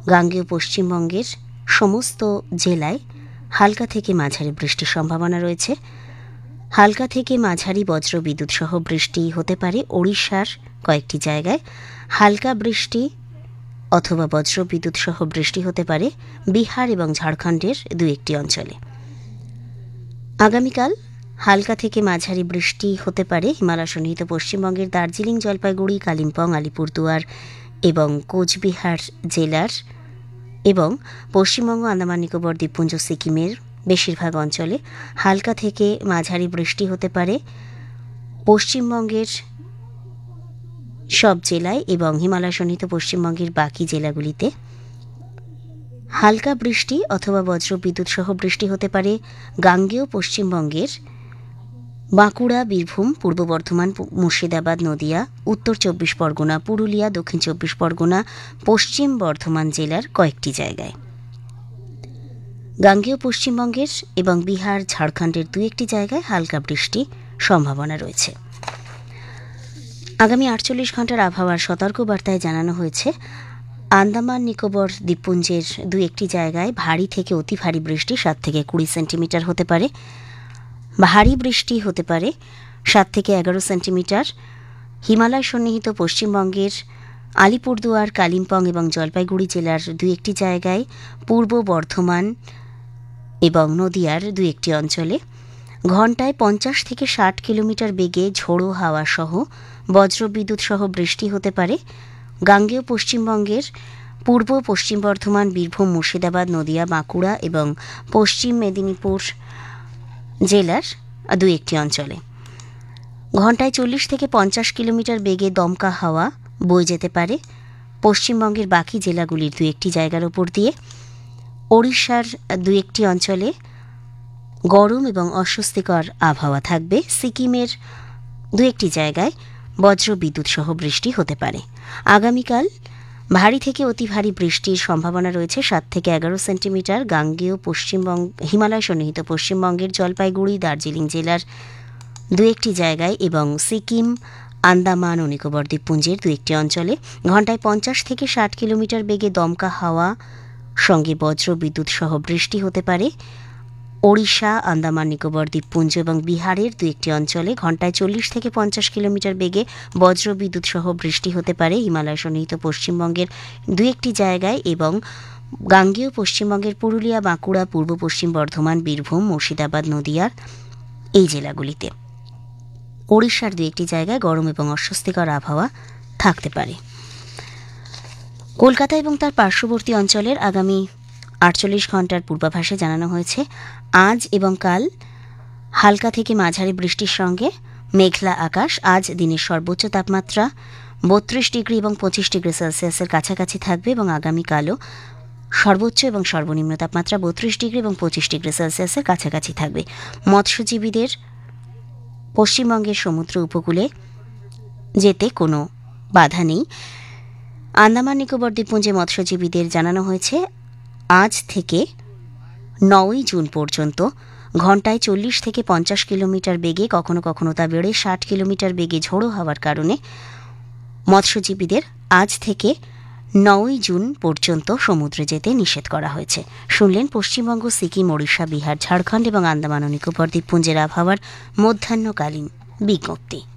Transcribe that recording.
গাঙ্গেয় পশ্চিমবঙ্গের সমস্ত জেলায় হালকা থেকে মাঝারি বৃষ্টির সম্ভাবনা রয়েছে। হালকা থেকে মাঝারি বজ্র বিদ্যুৎ সহ বৃষ্টি হতে পারে ওড়িশার কয়েকটি জায়গায়। হালকা বৃষ্টি অথবা বজ্র বিদ্যুৎ সহ বৃষ্টি হতে পারে বিহার এবং ঝাড়খণ্ডের দু একটি অঞ্চলে। আগামীকাল হালকা থেকে মাঝারি বৃষ্টি হতে পারে হিমালয় সন্নিহিত পশ্চিমবঙ্গের দার্জিলিং, জলপাইগুড়ি, কালিম্পং, আলিপুরদুয়ার এবং কোচবিহার জেলার এবং পশ্চিমবঙ্গ, আন্দামান নিকোবর দ্বীপপুঞ্জ, সিকিমের বেশিরভাগ অঞ্চলে হালকা থেকে মাঝারি বৃষ্টি হতে পারে পশ্চিমবঙ্গের সব জেলায় এবং হিমালয় সন্নিহিত পশ্চিমবঙ্গের বাকি জেলাগুলিতে। হালকা বৃষ্টি অথবা বজ্র বিদ্যুৎ সহ বৃষ্টি হতে পারে গাঙ্গেয় পশ্চিমবঙ্গের বাঁকুড়া, বীরভূম, পূর্ব বর্ধমান, মুর্শিদাবাদ, নদিয়া, উত্তর চব্বিশ পরগনা, পুরুলিয়া, দক্ষিণ চব্বিশ পরগনা, পশ্চিম বর্ধমান জেলার কয়েকটি জায়গায়। গাঙ্গেয় পশ্চিমবঙ্গের এবং বিহার, ঝাড়খণ্ডের দু একটি জায়গায় হালকা বৃষ্টি সম্ভাবনা রয়েছে। আগামী 48 ঘন্টার আবহাওয়ার সতর্কবার্তায় জানানো হয়েছে আন্দামান নিকোবর দ্বীপপুঞ্জের দু একটি জায়গায় ভারী থেকে অতি ভারী বৃষ্টি 7 থেকে 20 সেন্টিমিটার হতে পারে। ভারী বৃষ্টি হতে পারে 7 থেকে 11 সেন্টিমিটার হিমালয় সন্নিহিত পশ্চিমবঙ্গের আলিপুরদুয়ার, কালিম্পং এবং জলপাইগুড়ি জেলার দু একটি জায়গায়, পূর্ব বর্ধমান এবং নদিয়ার দু একটি অঞ্চলে। ঘণ্টায় 50 থেকে 60 কিলোমিটার বেগে ঝোড়ো হাওয়া সহ বজ্রবিদ্যুৎ সহ বৃষ্টি হতে পারে গাঙ্গেয় পশ্চিমবঙ্গের পূর্ব পশ্চিম বর্ধমান, বীরভূম, মুর্শিদাবাদ, নদিয়া, বাঁকুড়া এবং পশ্চিম মেদিনীপুর জেলার দু একটি অঞ্চলে। ঘণ্টায় 40 থেকে 50 কিলোমিটার বেগে দমকা হাওয়া বয়ে যেতে পারে পশ্চিমবঙ্গের বাকি জেলাগুলির দু একটি জায়গার ওপর দিয়ে। ওড়িশার দু একটি অঞ্চলে গরম এবং অস্বস্তিকর আবহাওয়া থাকবে। সিকিমের দু একটি জায়গায় বজ্র বিদ্যুৎ সহ বৃষ্টি হতে পারে। আগামীকাল ভারী থেকে অতি ভারী বৃষ্টির সম্ভাবনা রয়েছে 7 থেকে 11 সেন্টিমিটার গাঙ্গেয় পশ্চিমবঙ্গ, হিমালয় সন্নিহিত পশ্চিমবঙ্গের জলপাইগুড়ি, দার্জিলিং জেলার দু একটি জায়গায় এবং সিকিম, আন্দামান ও নিকোবর দ্বীপপুঞ্জের দু একটি অঞ্চলে। ঘণ্টায় 50 থেকে 60 কিলোমিটার বেগে দমকা হাওয়া সঙ্গে বজ্র বিদ্যুৎ সহ বৃষ্টি হতে পারে ওড়িশা, আন্দামান নিকোবর দ্বীপপুঞ্জ এবং বিহারের দু একটি অঞ্চলে। ঘণ্টায় 40 থেকে 50 কিলোমিটার বেগে বজ্র বিদ্যুৎ সহ বৃষ্টি হতে পারে হিমালয় সন্নিহিত পশ্চিমবঙ্গের দু একটি জায়গায় এবং গাঙ্গেয় পশ্চিমবঙ্গের পুরুলিয়া, বাঁকুড়া, পূর্ব পশ্চিম বর্ধমান, বীরভূম, মুর্শিদাবাদ, নদিয়ার এই জেলাগুলিতে। ওড়িশার দু একটি জায়গায় গরম এবং অস্বস্তিকর আবহাওয়া থাকতে পারে। কলকাতা এবং তার পার্শ্ববর্তী অঞ্চলের আগামী 48 ঘন্টার পূর্বাভাসে জানানো হয়েছে আজ এবং কাল হালকা থেকে মাঝারি বৃষ্টির সঙ্গে মেঘলা আকাশ। আজ দিনের সর্বোচ্চ তাপমাত্রা 32 ডিগ্রি এবং 25 ডিগ্রি সেলসিয়াসের কাছাকাছি থাকবে এবং আগামীকালও সর্বোচ্চ এবং সর্বনিম্ন তাপমাত্রা 32 ডিগ্রি এবং 25 ডিগ্রি সেলসিয়াসের কাছাকাছি থাকবে। মৎস্যজীবীদের পশ্চিমবঙ্গের সমুদ্র উপকূলে যেতে কোনো বাধা নেই। আন্দামান নিকোবর দ্বীপপুঞ্জে মৎস্যজীবীদের জানানো হয়েছে আজ থেকে 9 জুন পর্যন্ত ঘণ্টায় 40 থেকে 50 কিলোমিটার বেগে, কখনো কখনো তা বেড়ে 60 কিলোমিটার বেগে ঝোড়ো হওয়ার কারণে মৎস্যজীবীদের আজ থেকে 9 জুন পর্যন্ত সমুদ্রে যেতে নিষেধ করা হয়েছে। শুনলেন পশ্চিমবঙ্গ, সিকিম, ওড়িশা, বিহার, ঝাড়খণ্ড এবং আন্দামান ও নিকোবর দ্বীপপুঞ্জের আবহাওয়ার মধ্যাহ্নকালীন বিজ্ঞপ্তি।